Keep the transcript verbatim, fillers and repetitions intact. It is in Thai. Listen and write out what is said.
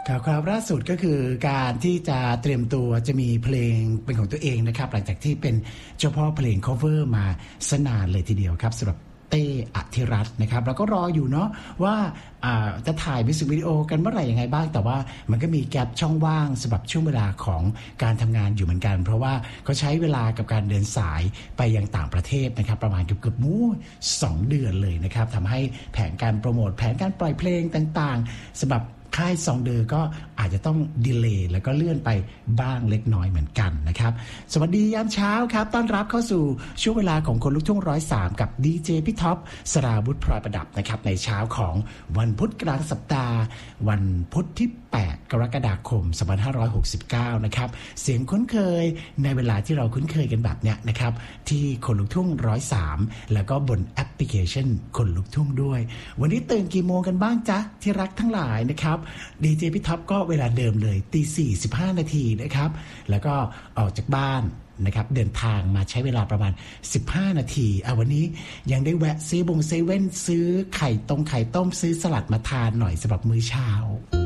ข่าวคราวล่าสุดก็คือการที่จะเตรียมตัวจะมีเพลงเป็นของตัวเองนะครับหลังจากที่เป็นเจ้าพ่อเพลง cover มาสนานเลยทีเดียวครับสำหรับเต้อธิรัตน์นะครับเราก็รออยู่เนาะว่าจะถ่ายมิวสิกวิดีโอกันเมื่อไหร่ยังไงบ้างแต่ว่ามันก็มีแกปช่องว่างสำหรับช่วงเวลาของการทำงานอยู่เหมือนกันเพราะว่าเขาใช้เวลากับการเดินสายไปยังต่างประเทศนะครับประมาณเกือบๆมู้สองเดือนเลยนะครับทำให้แผนการโปรโมทแผนการปล่อยเพลงต่างๆสำหรับค่ายซองเดอก็อาจจะต้องดีเลย์แล้วก็เลื่อนไปบ้างเล็กน้อยเหมือนกันนะครับสวัสดียามเช้าครับต้อนรับเข้าสู่ช่วงเวลาของคนลุกทุ่งร้อยสามกับดีเจพี่ท็อปสราวุธพลอยประดับนะครับในเช้าของวันพุธกลางสัปดาห์วันพุธที่แปดกรกฎาคมสองพันห้าร้อยหกสิบเก้านะครับเสียงคุ้นเคยในเวลาที่เราคุ้นเคยกันแบบเนี้ยนะครับที่คนลุกทุ่งร้อยสามแล้วก็บนแอปพลิเคชันคนลุกทุ่งด้วยวันนี้ตื่นกี่โมงกันบ้างจ๊ะที่รักทั้งหลายนะครับดีเจพี่ท็อปก็เวลาเดิมเลยตีสี่สิบห้านาทีนะครับแล้วก็ออกจากบ้านนะครับเดินทางมาใช้เวลาประมาณสิบห้านาทีอ่ะวันนี้ยังได้แวะซื้อบงเซเว่นซื้อไข่ตรงไข่ต้มซื้อสลัดมาทานหน่อยสำหรับมื้อเช้า